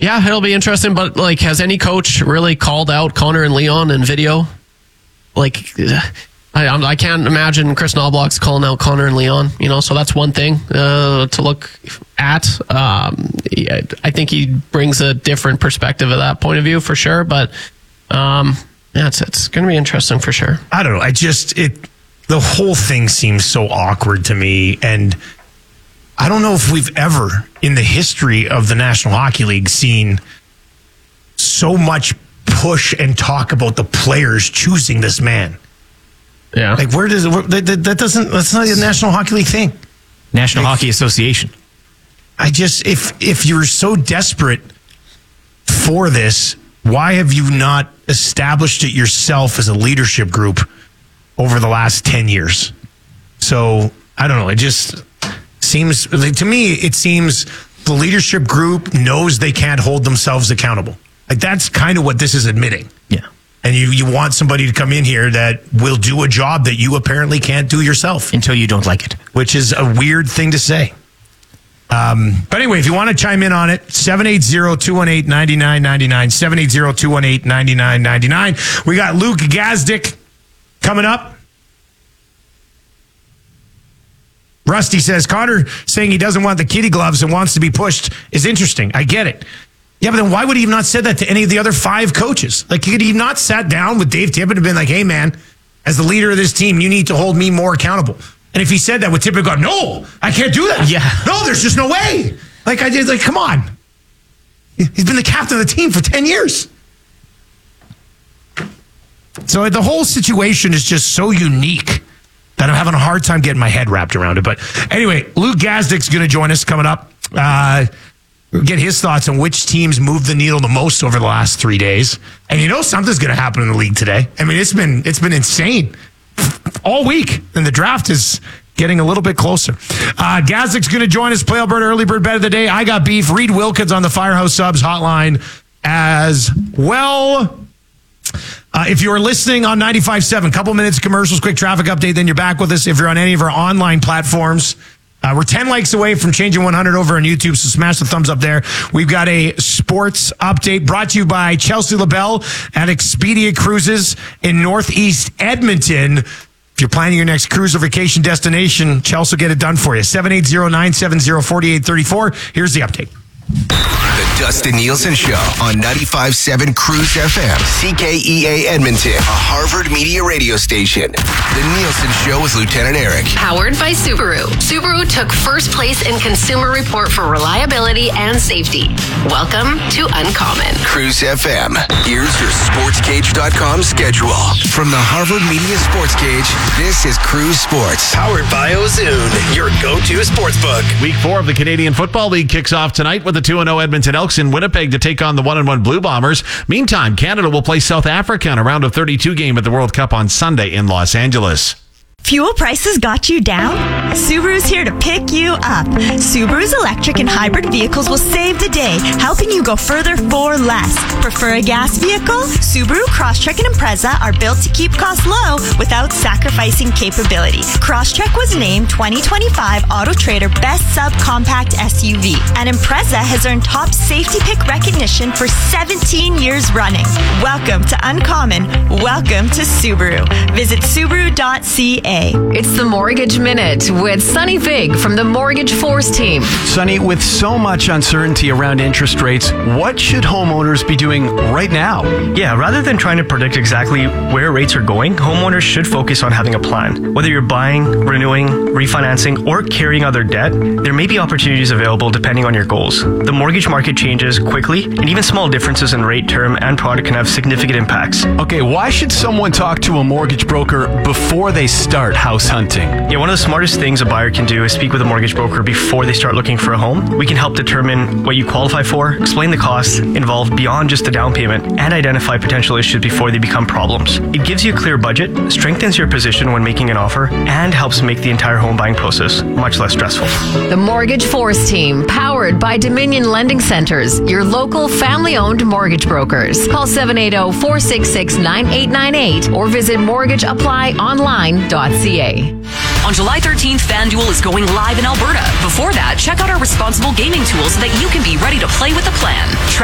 Yeah, it'll be interesting. But like, has any coach really called out Connor and Leon in video? Like, I can't imagine Chris Knobloch's calling out Connor and Leon. So that's one thing to look at. I think he brings a different perspective of that point of view for sure. But it's going to be interesting for sure. I don't know. The whole thing seems so awkward to me, and I don't know if we've ever in the history of the National Hockey League seen so much push and talk about the players choosing this man. Yeah. Like, that's not a National Hockey League thing. National Hockey Association. If you're so desperate for this, why have you not established it yourself as a leadership group over the last 10 years? So, I don't know. It just seems, to me, it seems the leadership group knows they can't hold themselves accountable. Like, that's kind of what this is admitting. Yeah. And you want somebody to come in here that will do a job that you apparently can't do yourself. Until you don't like it. Which is a weird thing to say. But anyway, if you want to chime in on it, 780-218-9999, 780-218-9999. We got Luke Gazdic coming up. Rusty says, Connor saying he doesn't want the kitty gloves and wants to be pushed is interesting. I get it. Yeah, but then why would he have not said that to any of the other 5 coaches? Like, could he have not sat down with Dave Tippett and been like, hey, man, as the leader of this team, you need to hold me more accountable. And if he said that, would Tippett go, no, I can't do that. Yeah. No, there's just no way. Come on. He's been the captain of the team for 10 years. So the whole situation is just so unique that I'm having a hard time getting my head wrapped around it. But anyway, Luke Gazdic's going to join us coming up. Get his thoughts on which teams moved the needle the most over the last 3 days. And something's going to happen in the league today. I mean, it's been insane all week, and the draft is getting a little bit closer. Gazdic's going to join us, play Alberta Early Bird Bet of the Day. I got beef. Reed Wilkins on the Firehouse Subs hotline as well. If you're listening on 95.7, couple minutes of commercials, quick traffic update, then you're back with us. If you're on any of our online platforms, we're 10 likes away from changing 100 over on YouTube, so smash the thumbs up there. We've got a sports update brought to you by Chelsea LaBelle at Expedia Cruises in Northeast Edmonton. If you're planning your next cruise or vacation destination, Chelsea will get it done for you. 780-970-4834. Here's the update. The Dustin Nielsen Show on 95.7 Cruise FM, CKEA Edmonton, a Harvard Media radio station. The Nielsen Show with Lieutenant Eric. Powered by Subaru. Subaru took first place in Consumer Report for reliability and safety. Welcome to Uncommon. Cruise FM. Here's your SportsCage.com schedule. From the Harvard Media Sports Cage, this is Cruise Sports. Powered by Ozoon, your go-to sportsbook. Week 4 of the Canadian Football League kicks off tonight with the 2-0 Edmonton Elks in Winnipeg to take on the 1-1 Blue Bombers. Meantime, Canada will play South Africa in a round of 32 game at the World Cup on Sunday in Los Angeles. Fuel prices got you down? Subaru's here to pick you up. Subaru's electric and hybrid vehicles will save the day, helping you go further for less. Prefer a gas vehicle? Subaru Crosstrek and Impreza are built to keep costs low without sacrificing capability. Crosstrek was named 2025 Auto Trader Best Subcompact SUV, and Impreza has earned top safety pick recognition for 17 years running. Welcome to Uncommon. Welcome to Subaru. Visit Subaru.ca. It's the Mortgage Minute with Sonny Fig from the Mortgage Force team. Sonny, with so much uncertainty around interest rates, what should homeowners be doing right now? Yeah, rather than trying to predict exactly where rates are going, homeowners should focus on having a plan. Whether you're buying, renewing, refinancing, or carrying other debt, there may be opportunities available depending on your goals. The mortgage market changes quickly, and even small differences in rate, term, and product can have significant impacts. Okay, why should someone talk to a mortgage broker before they start house hunting? Yeah, one of the smartest things a buyer can do is speak with a mortgage broker before they start looking for a home. We can help determine what you qualify for, explain the costs involved beyond just the down payment, and identify potential issues before they become problems. It gives you a clear budget, strengthens your position when making an offer, and helps make the entire home buying process much less stressful. The Mortgage Force team, powered by Dominion Lending Centers, your local family-owned mortgage brokers. Call 780-466-9898 or visit mortgageapplyonline.ca. On July 13th, FanDuel is going live in Alberta. Before that, check out our responsible gaming tools so that you can be ready to play with a plan.